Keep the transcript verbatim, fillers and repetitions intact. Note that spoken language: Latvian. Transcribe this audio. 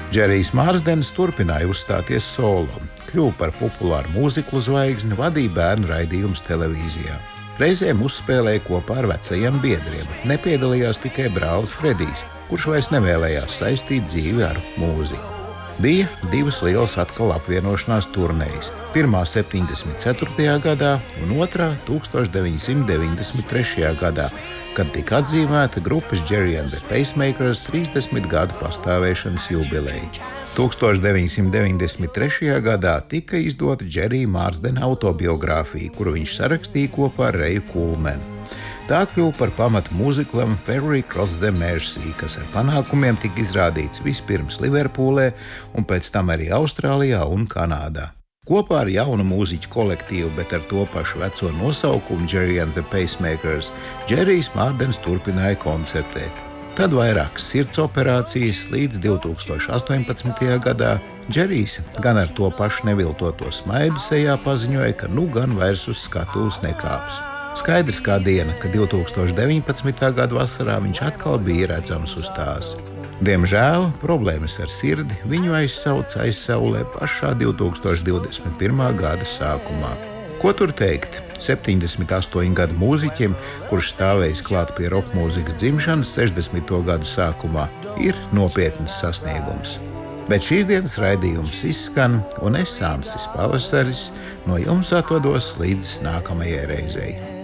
Džerijs Marsdens turpināja uzstāties solo, kļuva par populāru mūziklu zvaigzni, vadīja bērnu raidījumus televīzijā. Reizēm uzspēlēja kopā ar vecajiem biedriem. Nepiedalījās tikai brālis Fredijs, kurš vairs nevēlējās saistīt dzīvi ar mūziku. Bija divas lielas atkal apvienošanās turnejas. Pirmā septiņdesmit ceturtajā gadā un otrā tūkstoš deviņi simti deviņdesmit trešajā gadā, kad tika atzīmēta grupas Gerry and the Pacemakers trīsdesmit gadu pastāvēšanas jubileja. tūkstoš deviņi simti deviņdesmit trešajā gadā tika izdota Džerija Marsdena autobiogrāfija, kuru viņš sarakstīja kopā ar Reju Kulmenu. Tā kļuva par pamatu mūziklam Ferry Cross the Mersey, kas ar panākumiem tika izrādīts vispirms Liverpūlē un pēc tam arī Austrālijā un Kanādā. Kopā ar jaunu mūziķu kolektīvu, bet ar to pašu veco nosaukumu Gerry and the Pacemakers, Džerijs Marsdens turpināja koncertēt. Tad vairākas sirds operācijas līdz divi tūkstoši astoņpadsmitajā gadā Džerijs gan ar to pašu neviltoto smaidu sejā paziņoja, ka nu gan vairs uz skatuves nekāps. Skaidrs kā diena, ka divi tūkstoši deviņpadsmitā gada vasarā viņš atkal bija redzams uz tās. Diemžēl problēmas ar sirdi viņu aizsauca aizsaulē pašā divi tūkstoši divdesmit pirmā gada sākumā. Ko tur teikt? septiņdesmit astoņu gadu mūziķim, kurš stāvējis klāt pie roka mūzikas dzimšanas sešdesmito gadu sākumā, ir nopietns sasniegums. Bet šīs dienas raidījums izskan, un es, Ansis Pavasaris, no jums atvados līdz nākamajai reizei.